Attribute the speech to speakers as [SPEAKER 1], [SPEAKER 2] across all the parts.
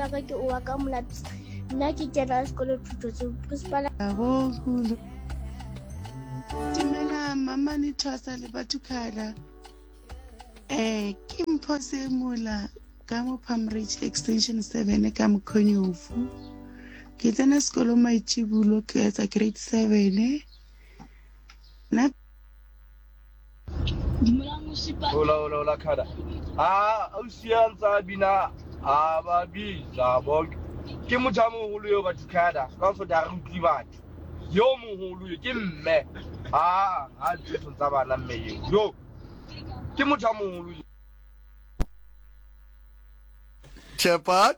[SPEAKER 1] wa ka ke o wa ka molapisa nna ke kena sekolo thuto tseo principal
[SPEAKER 2] Dumela mama ni Thwasa le Bathukhala. Ke Mpho Semula ka mo Pamridge extension 7 ka Mkhonyofu. Ke tsena sekolo Maitshibulo ke etsa grade 7. Na
[SPEAKER 3] Ola khada. Ausiantsa bina aba biza bo. Ke motjamo holo yo Bathukhala ka so da re utli batho. Yo moholo ke mme. Ha tso tsa bana mme yo. Ke motjamo holo.
[SPEAKER 4] Chapat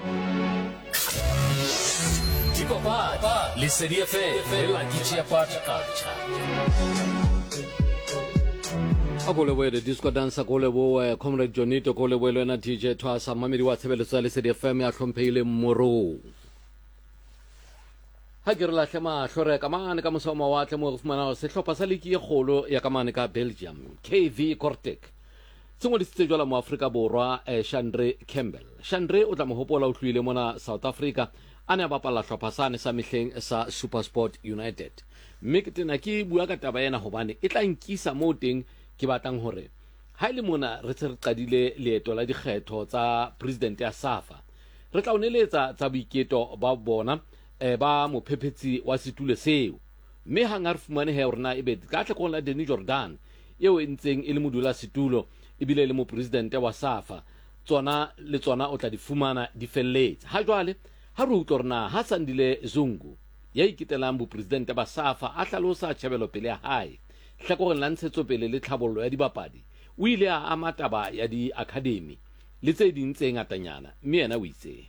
[SPEAKER 5] Ikopat Lesedi FM la Chapat Culture.
[SPEAKER 6] Akoleboe the disco dancer koleboe comrade Jonito koleboe le na DJ Thwasa mamedi wa tshebeletso ya Lesedi FM ya hlomphehile moro. Ha ke re lahle mahlo re ka mane ka mosa wa mawatle mo go fumana sehlopha sa leki e kgolo ya ka mane ka Belgium KV Kortrijk se ngodisitse jwala mo Afrika Borwa Shandre Campbell. Shandre o tla mo hopola o tlwile mona South Africa a ne a bapala hlopha sane sa mehleng sa SuperSport United. Mme ke tena ke bua ka taba ena hobane e tla nkisa mo teng ke batlang hore ha ile mona re tse re qadile leeto la dikgetho tsa president ya SAFA re tla uneletsa tsa boiketo ba bona ba mophephetsi wa situlo seo mme hanga re fumane he rena e be ka tle la Danny Jordan eo e ntseng e le modula situlo e bile le mo president wa SAFA tsona le tsona o tla di fumana di felletse ha jwale ha re utlwa rena ha Sandile Zungu ya ikitelang bo president ba SAFA a hlalosa tshebelo pele ya hae hlakoreng la ntshetsopele le tlhabollo ya dibapadi o ile a amataba ya di academy le tse ding tse ngatanyana mme yena o itse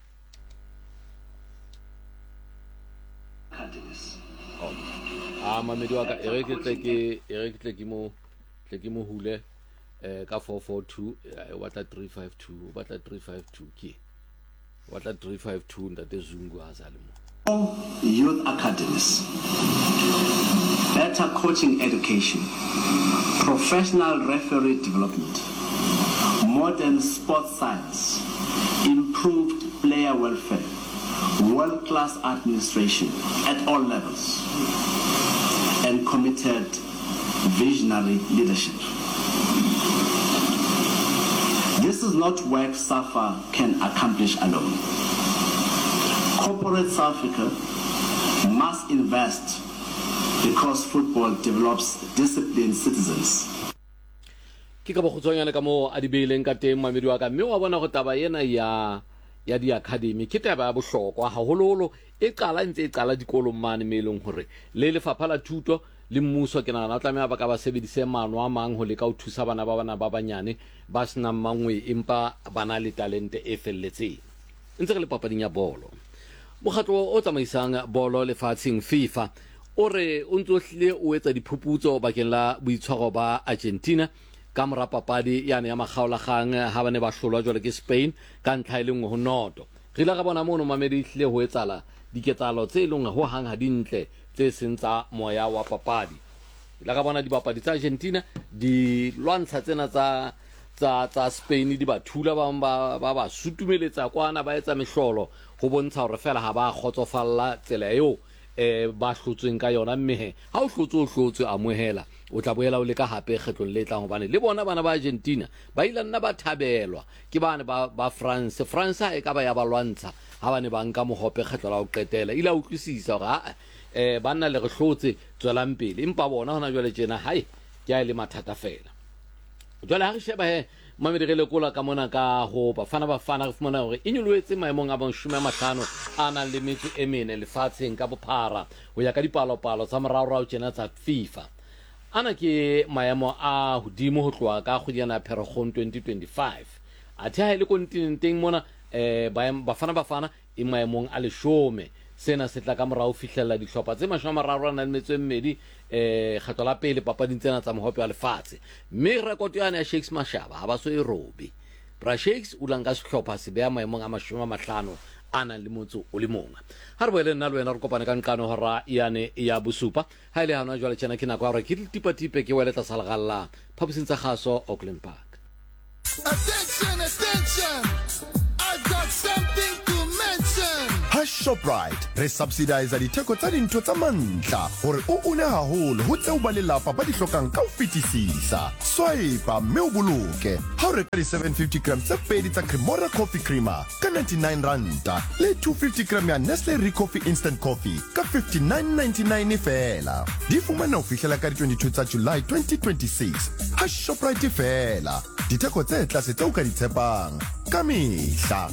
[SPEAKER 6] mamedi wa ka e re ke mo hule ka 442 watla 352 watla 352 ke watla 352 ntate Zungu azalimo
[SPEAKER 7] youth academies, better coaching education, professional referee development, modern sports science, improved player welfare, world-class administration at all levels, and committed visionary leadership. This is not work SAFA can accomplish alone. Corporate South Africa must invest because football develops disciplined citizens.
[SPEAKER 6] Ke ka bogotsoanyana ka mo a di beileng ka teng mamedi wa ka mme wa bona go taba ena ya di academy ke taba ya bohlokwa hahololo e qala ntse e qala dikolong mane meleng hore le lefapha la thuto le mmuso ke nana tlameha ba ka ba sebedise mano a mang ho le ka o thusa bana ba banyane ba sena mangwe empa bana le talente e felletseng ntse re le papading ya bolo. Mokgatlo o tsamaisang bolo lefatsheng FIFA o re o ntse o hlile o etsa diphuputso bakeng la boitshwaro ba Argentina ka mora papadi yane ya makgaolagang ha ba ne ba hlolwa jwale ke Spain ka ntlha ile ngwe ho noto. Re ile ga bona mono mamedi hlile ho etsala diketsalo tse leng ho hang ha dintle tse seng tsa moya wa papadi. Ile ga bona dibapadi tsa Argentina di lwantsha tsena tsa Spain di ba thula ba sutumeletsa kwana ba etsa mehlolo go bontsha hore fela ha ba khotsofalla tsela eo ba hlotsweng ka yona mme ha o hlotswe amohela o tla boela o le ka hape kgetlong le tlang hobane le bona bana ba Argentina ba ile nna ba thabelwa ke bana ba France ha e ka ba ya ba lwantsha ha bane ba nka mohope kgetlo la o qetela ile a utlwisisa hore ba nna le re hlotse tswelang pele empa bona hona jwale tjena hae ke a le mathata fela jwale ha re sheba mamedi re lekola ka mona ka ho bafana re fumana hore e nyoloetse maemong a bon 50 a nang le metso e mene lefatsheng ka bophara ho ya ka dipalopalo tsa morao tjena tsa FIFA ana ke maemo a hodimo ho tloa ka kgwediana Pherekgong 2025 athe ha ile kontinenteng mona bafana e maemong a 10 sena se tla ka morao fihlella dihlopha tse 32 kgetlo la pele papading tsena tsa mohope wa lefatshe mme rekoto yana ya Shakes Mashaba ha ba so e robe bra Shakes o langa sehlopha se beya maemong a 50 ana le motso o le monga ha re boele nna le wena re kopane ka nqano hora yane ya bosupa ha ile hana jwale tjena ke nako ya hore ke tipa ke wele tla salgalla phaposing tsa kgaso Auckland Park.
[SPEAKER 8] Attention, I've got something
[SPEAKER 4] Shoprite re subsidize ditheko tsa dintho tsa mantla hore o une haholo ho tseo ba lelapa ba di hlokang ka ho fetisisa. Swipe mme o boloke ha o reka di 750 grams tse pedi tsa Cremora Coffee Creamer ka 99 ranta le 250 gram ya Nestle Recoffee Instant Coffee ka 59.99 fela. Di fumana ho fihlela ka 22 tsa July 2026 ha Shoprite fela. Ditheko tse tlase tseo ka di tshepang ka mehla.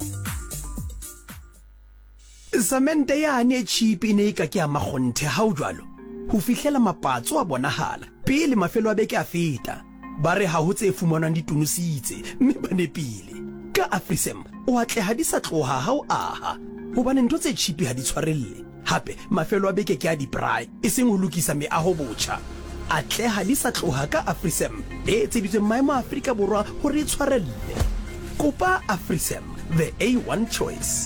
[SPEAKER 8] Samente yane cheap ine ka ke a magonthe ha o jwalo ho fihlela mapatso a bonahala pele mafelo a beke a feta ba re ha ho tse fumanang ditunositse mme ba nepile ka Afrisem o atle ha di sa tloha ha o aha hobane ntho tse cheap ha di tshwarelle hape mafelo a beke ke a di braai eseng ho lokisa meaho botjha atle ha di sa tloha ka Afrisem e tseditswe maemo a Afrika borwa hore e tshwarelle kopa Afrisem the A1 choice.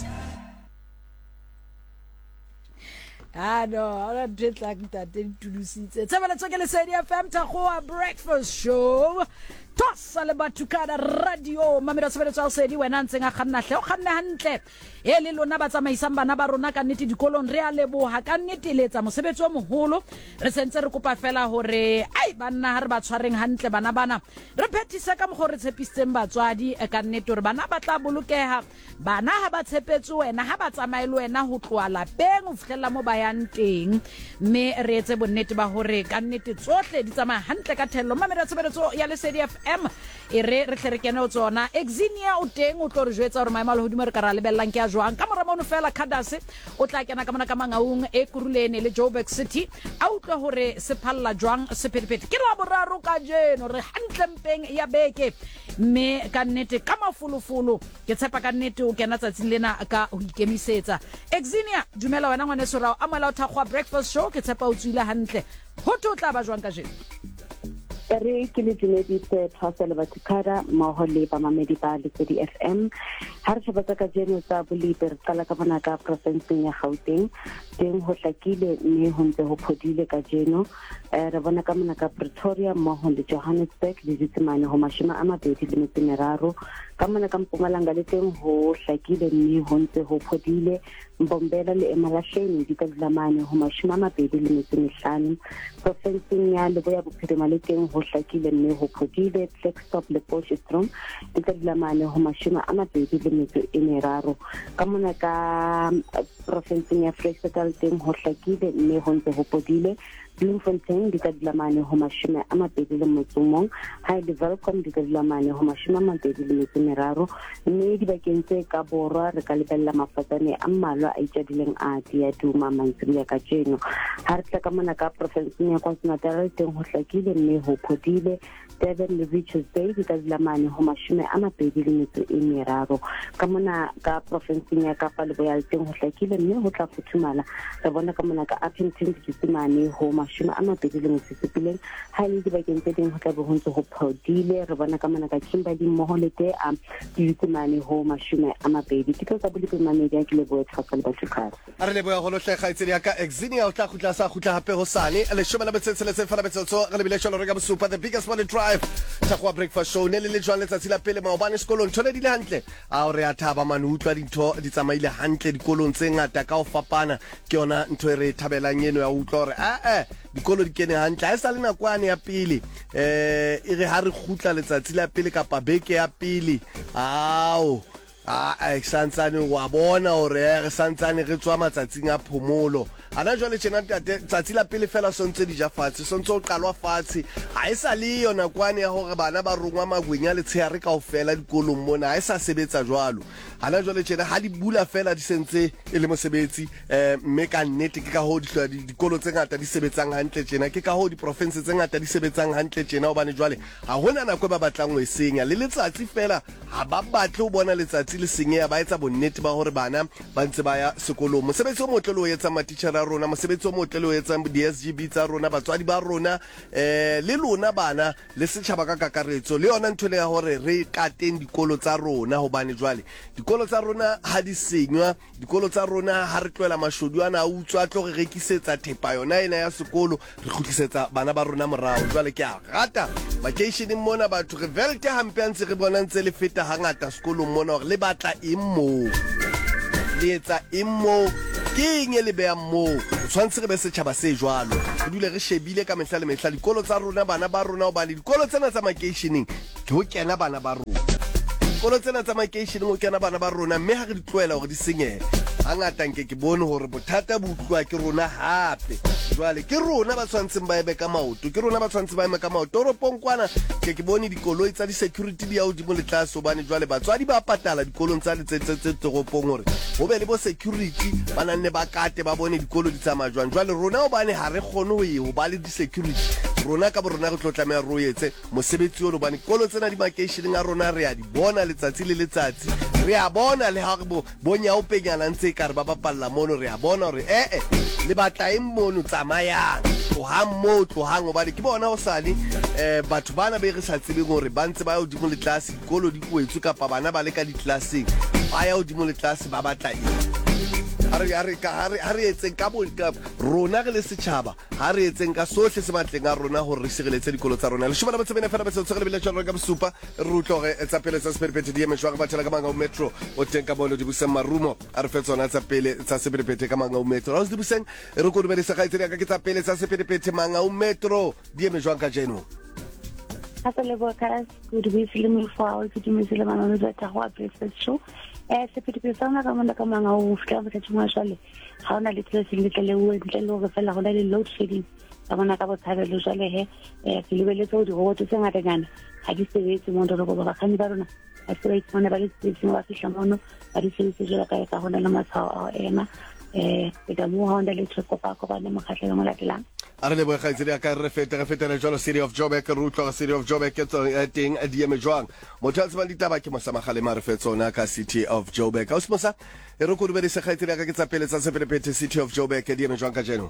[SPEAKER 9] No, I don't like that. It's a Lesedi FM Tahoa breakfast show. Tosa le batukana radio mamira sebetsa Lesedi wena ntsenga khanna hle o khanne hantle e le lona ba tsamaisang bana ba rona ka nnete dikolong re a leboha ka nnete letsa mosebetsi o moholo re sentse re kopa fela hore ai banna ha re ba tshwareng hantle bana bana re phethisa ka mogore tshepisitseng batswadi ka nnete hore bana ba tla bolokeha bana ha ba tshepetse wena ha ba tsamaile wena ho tloa lapeng o fihlela mo ba yang teng mme re etse bonnete ba hore ka nnete tsohle di tsamaya hantle ka thello mamira sebetso ya Lesedi FM e re hle re kene o tsona Exinia o teng o tlo re jwetsa hore maemo a lehodimo re ka ra lebellang ke a jwang ka mora mono fela Khadase o tla kena ka mona ka Mangaung e Kurulene le Joburg City a utlwa hore se phalla jwang se phephethe ke la boraro ka jeno re hantle mpeng ya beke mme ka nnete ka mafulufulu ke tshepa ka nnete o kena tsatsing lena ka ho ikemisetsa Exinia dumela wena ngwane sorao a mola o thakgwa breakfast show ke tshepa o tswile hantle ho tla ba jwang ka jeno
[SPEAKER 10] re ke le dineditse Thasa le batukara mmoho le bamamedi ba Lesedi FM ha re shebaka ka jeno tsa bolipi re qala ka bona ka provinseng ya Gauteng teng ho hlakile mme ho ntse ho phodile ka jeno re bona ka mona ka Pretoria mmoho le Johannesburg le ditsemane ho mashima a mabedi le metsemeraro ka mona ka Mpumalanga le teng ho hlakile mme ho ntse ho phodile Mbombela le Emalahleni di ka dilamane ho mashima a mabedi le metsemehlano provinseng ya Leboya Bophirima le teng ho hlakile mme ho phodile Flagstop le Potchefstroom di ka dilamane ho mashima a mabedi le metsemeraro ka mona ka provinseng ya Freestyle teng ho hlakile mme ho ntse ho phodile Bloemfontein di ka dilamane ho mashome a mabedi le motsomong ha le Welcome di ka dilamane ho mashome a mabedi le metsemeraro mme di bakeng tse ka borwa re ka lebella mafatane a mmalwa a itjadileng a dia duma mantsibuya ka jeno ha re tla ka mona ka provinseng ya KwaZulu-Natal teng ho hlakile mme ho phodile Durban le Richards Bay di ka dilamane ho mashome a mabedi le metsemeraro ka mona ka provinseng ya Kapa Leboya teng ho hlakile mme ho tla futhumala re bona ka mona ka Upington di ditsemane ho mashome a mabedi le metsepileng ha le dibakeng tse ding ho tla bo ho ntse ho phodile re bona ka mona ka Kimberley mmoho le te a ditsemane ho mashome a mabedi ke tsa bolipi mamedi ya ke leboe Thasa le batukara
[SPEAKER 4] a re leboya go lotlega itsedi ya ka Exinia o tla khutla sa khutla hape ho sane le shoma la betsetsele se fana betsetso re le bile sholo re ka bosupa the biggest morning drive Tahoa breakfast show ne le jwang letsatsi la pele maobane sekolong thole di le hantle a re a thaba mane utlwa dintho di tsamaile hantle dikolong tse ngata ka o fapana ke yona ntho e re thabelang eno ya utlwa hore dikolo di kene hantle a sa le nakwane ya pele e re ha re khutla letsatsi la pele kapa beke ya pele santsane wa bona hore re santsane re tswa matsatsing a phomolo ana jwale tjena tsatsi la pele fela sontse di ja fatshe sontse o qalwa fatshe ha e sa le yona kwane ya hore bana ba rongwa magwenya le tshehare kaofela dikolong mona ha e sa sebetsa jwalo ana jwale tjena ha di bula fela di sentse e le mosebetsi mme ka nnete ke ka ho dikolo tse ngata di sebetsang hantle tjena ke ka ho di province tse ngata di sebetsang hantle tjena hobane jwale ha hona nako ba batlang ho esenya le letsatsi fela ha ba batle ho bona letsatsi le senyeya ba etsa bonnete ba hore bana ba ntse ba ya sekolong mosebetsi o motle lo etsa matitjhere a rona mosebetsi o motle lo etsa di-SGB tsa rona batswadi ba rona le lona bana le setjhaba ka kakaretso le yona ntho le ya hore re kateng dikolo tsa rona hobane jwale dikolo tsa rona ha di senywa dikolo tsa rona ha re tloela mashodu ana a utswa tlo re rekisetsa thepa yona ena ya sekolo re khutlisetsa bana ba rona morao jwale ke a rata vacationing mona batho re velte hampe ntse re bona ntse le feta hangata sekolong mona hore le batla eng mo le etsa eng moo ke eng e le beang moo tshwantse re be setšhaba se jwalo re dule re shebile ka mehla le mehla dikolo tsa rona bana ba rona obane dikolo tsena tsa makeisheneng ke ho kena bana ba rona dikolo tsena tsa makeisheneng ho kena bana ba rona mme ha re di tloela hore di senyehe hangata nke ke bone hore bothata bo utlwa ke rona hape jwale ke rona ba tshwantseng ba ebe ka maoto ke rona ba tshwantseng ba eme ka maoto toropong kwana ke bone dikoloi tsa di-security di ya hodimo le tlase hobane jwale batswadi ba patala dikolong tsa tse toropong hore ho be le bo security ba nanne ba kate ba bone dikolo di tsamaya jwang jwale rona hobane ha re kgone ho ba le di-security rona ka bo rona re tlo tlameha ro etse mosebetsi ono hobane dikolo tsena di makeisheneng a rona re a di bona letsatsi le letsatsi re a bona le ha re bonyaopenyana ntse ka re ba bapalla mono re a bona hore le batla eng mono tsamayang tlohang hobane ke bona ho sale batho bana be re sa tsebeng hore ba ntse ba ya hodimo le tlase dikolo di kwetswe kapa bana ba le ka ditlelaseng ba ya hodimo le tlase ba batla eng ha re etseng ka rona re le setšhaba ha re etseng ka sohle se batleng a rona hore re sireletse dikolo tsa rona leshome la botsebene fela betsetso re lebile jalo ka bosupa re utlwe tsa pele tsa sephethephethe di eme jwang bathela ka manga o metro o teng ka bolo di buseng marumo a re fe tsona tsa pele tsa sephethephethe ka manga o metro ra di buseng re go dumedisa ga itseng ka ke tsa pele tsa sephethephethe manga o metro di eme jwang ka jeno
[SPEAKER 10] le boka good week le mo fa o ke dimetse le bana ba tsa go breakfast show sephethephethe sa ka mona ka manga o fika ba tshuma jale ha ona le tlase le tlale o ntle le go fela go na le load shedding ka bona ka botshabelo jale he ke lebeletse go di go tse ngata nyana ha di sebetse mo ndo go ba khani ba rona a se ba itsona ba le tsitsi ba fihla mono ba di sebetse jela ka gona le matshwao a ema ke ka mo ha onda le tsoko pa ko ba le mokgatlhe mo latelang
[SPEAKER 4] a re le boe gaitsedi a ka re fetela jalo City of Joburg re utlwa City of Joburg ke teng a dieme jwang motho a tsebang ditaba ke mosamagale ma re fe tsona ka City of Joburg a usimosa e re go dubedi se gaitsedi a ka ke tsa pele tsa sephethephethe City of Joburg ke dieme jwang ka jeno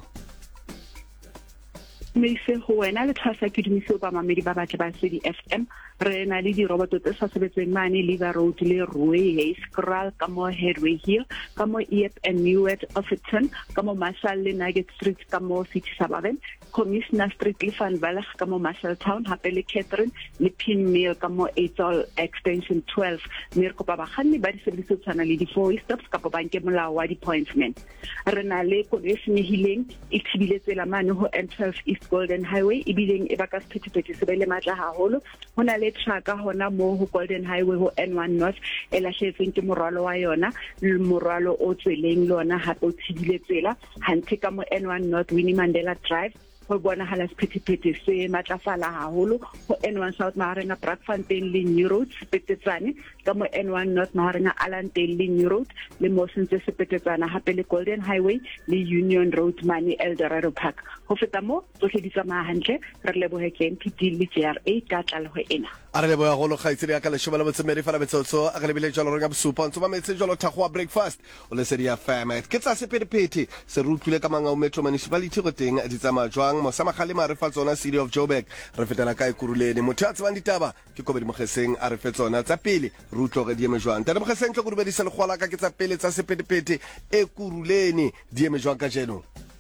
[SPEAKER 11] Mise ho wena le tlhasa ke dumiso ba mamedi ba batho ba City FM re na le di roboto tse sa sebetseng mane Liver Road le Roe Hayskral ka mo Headway Hill ka mo Eep and Newett Offerton ka mo Marshall le Nugget Street ka mo City Suburban Commissioner Street le Van Vallig ka mo Marshall Town hape le Catherine le Pin Mill ka mo Ethel Extension 12 mme re kopa bakganni ba di sebediso tshwana le di four stops ka banke molao wa di pointsmen re na le connection healing e thibile tsela mane ho N12 East Golden Highway ibileng e baka sephethephethe se be le matla haholo hona le traka hona mo ho Golden Highway ho N1 North e lahletseng ke morwalo wa yona le morwalo o tsweleng lona ha o thibile tsela hanthe ka mo N1 North Winnie Mandela Drive ho bona hala sephethephethe se matlafala haholo ho N1 South mahareng a Brakfontein le New Road sepetetsane ka mo N1 North mahareng a Allandale le New Road le mo sentse sepetetsana hape le Golden Highway le Union Road mane Eldorado Park ho feta mo tsohle di tsamaya hantle re lebohe ke MPD le JRA ka tlalo ho ena
[SPEAKER 4] a re leboha go lo gaitsedi ka leshome la botsemedi fela betsetso a re lebile jalo re ga bosupa ntse ba metse jalo thagwa breakfast o le City FM ke tsa sephethephethe se rutlile ka manga o metro municipality go teng di tsamaya jwang mosamagale ma re fa tsona City of Joburg re fetela ka ikurulene motho a tsebang ditaba ke Kobedi Mogeseng a re fe tsona tsa pele re utlo re dieme jwang tare Mogeseng tlo go dubedisa le gola ka ke tsa pele tsa sephethephethe e kurulene dieme jwang ka jeno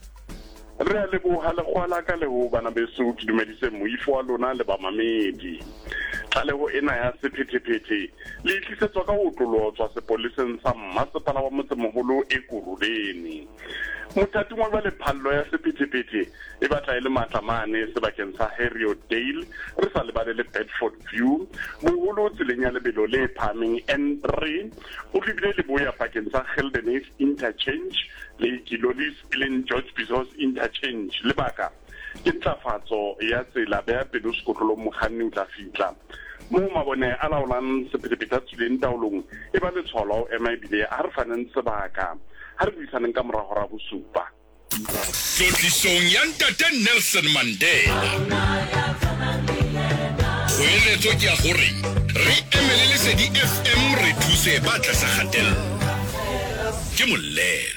[SPEAKER 12] re le bo ha le gola ka le ho bana beso ke dumedise moifo wa lona le ba mamedi tlaleho ena ya sephethephethe le tlisetswa ka ho tlolotswa sepoleseng sa mmasepala wa motsemoholo e kurulene mothating wa le phallo ya sephethephethe e batla ile matlamane sebakeng sa Harriodale re sa le ba le Bedford View boholo tseleng ya lebelo le phaming N3 o lebile le boya pakeng sa Geldenhuys Interchange le Kilolis Glen George Bizos Interchange le baka ke tlafatso ya tsela ba pelo skotlolo moghanni o tla fitla mo mabone a laolang sephethephethe tsuleng taolong e ba le tsholo ema ebile a re faneng sebaka ha re buisaneng ka morago ra bosupa
[SPEAKER 13] tlotlisong ya ntate Nelson Mandela go eletso ke ya gore re emele Lesedi FM re thuse ba tlasa kgatello ke molelo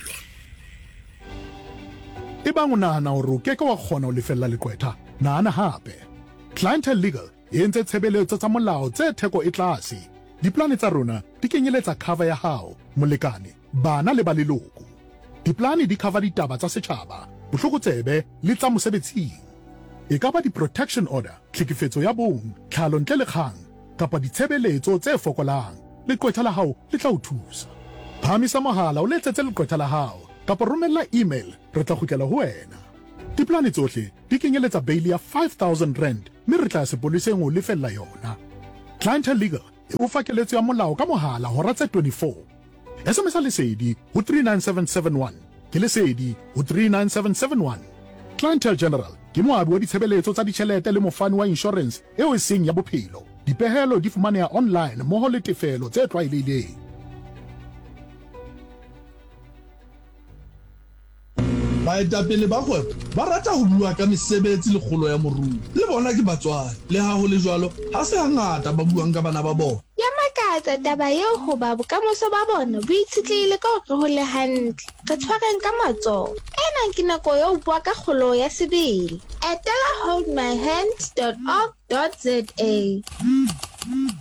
[SPEAKER 14] e bang o nahana hore o keke wa kgona ho lefella leqwetha nahana hape Clientele Legal e entse tshebeletso tsa molao tse theko e tlase diplane tsa rona di kenyeletsa cover ya hao molekane bana le ba leloko diplane di cover ditaba tsa setjhaba bohlokotsebe le tsa mosebetsing e ka ba di-protection order tlhekefetso ya bong tlhalo ntle le kgang kapa ditshebeletso tse fokolang leqwetha la hao le tla o thusa phamisa mohala o letsetse leqwetha la hao kapa romella email re tla kgutlela ho wena. Diplane tsohle di kenyeletsa bail ya 5,000 rand mme re tla sepoleseng o lefella yona. Clientele Legal e o fa keletso ya molao ka mohala hora tse 24. SMS lesedi ho 39771 ke lesedi ho 39771. Clientele General ke moabi wa ditshebeletso tsa ditjhelete le mofani wa insurance eo e seng ya bophelo. Dipehelo di fumaneha online mmoho le tefelo tse tlwaelehileng.
[SPEAKER 15] Baetapele ba kgwebo ba rata ho bua ka mesebetsi le kgolo ya moruo. Le bona ke batswadi, le ha ho le jwalo ha se hangata ba buang ka bana ba bona.
[SPEAKER 1] Ya makatsa taba eo ho ba bokamoso ba bona bo itshitlehile ka hore ho le hantle. Re tshwareng ka matsoho. Ena ke nako ya ho bua ka kgolo ya sebele. Etela holdmyhands.org.za.